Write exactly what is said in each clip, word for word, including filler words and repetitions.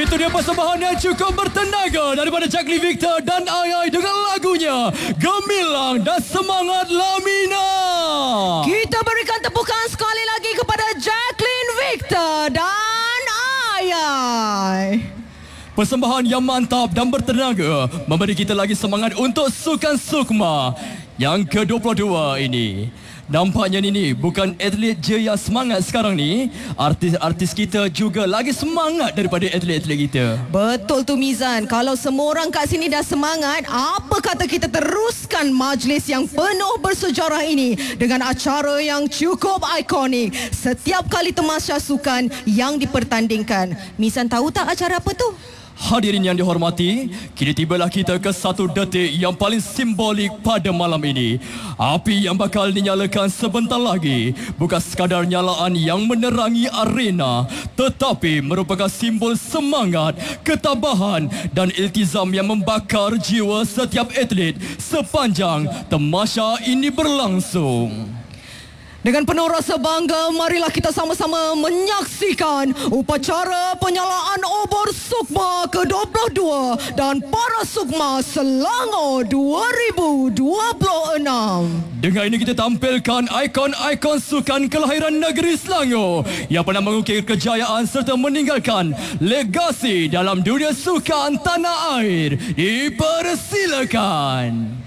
Itu dia persembahan yang cukup bertenaga daripada Jacqueline Victor dan Ai Ai dengan lagunya Gemilang dan Semangat Lamina. Kita berikan tepukan sekali lagi kepada Jacqueline Victor dan Ai Ai. Persembahan yang mantap dan bertenaga memberi kita lagi semangat untuk Sukan Sukma yang ke dua puluh dua ini. Nampaknya ini bukan atlet je yang semangat sekarang ni. Artis-artis kita juga lagi semangat daripada atlet-atlet kita. Betul tu Mizan. Kalau semua orang kat sini dah semangat, apa kata kita teruskan majlis yang penuh bersejarah ini dengan acara yang cukup ikonik. Setiap kali tamasya sukan yang dipertandingkan. Mizan tahu tak acara apa tu? Hadirin yang dihormati, kini tibalah kita ke satu detik yang paling simbolik pada malam ini. Api yang bakal dinyalakan sebentar lagi bukan sekadar nyalaan yang menerangi arena, tetapi merupakan simbol semangat, ketabahan dan iltizam yang membakar jiwa setiap atlet sepanjang tamasya ini berlangsung. Dengan penuh rasa bangga, marilah kita sama-sama menyaksikan upacara penyalaan obor Sukma ke dua puluh dua dan Para Sukma Selangor dua ribu dua puluh enam. Dengan ini kita tampilkan ikon-ikon sukan kelahiran negeri Selangor yang pernah mengukir kejayaan serta meninggalkan legasi dalam dunia sukan tanah air. Dipersilakan.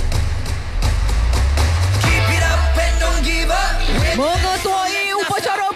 Mengetuai upacara